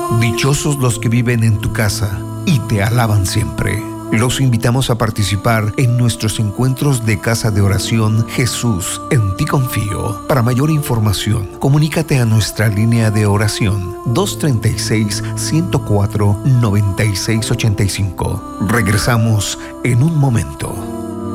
Dichosos los que viven en tu casa y te alaban siempre. Los invitamos a participar en nuestros encuentros de casa de oración Jesús, en ti confío. Para mayor información, comunícate a nuestra línea de oración 236-104-9685. Regresamos en un momento.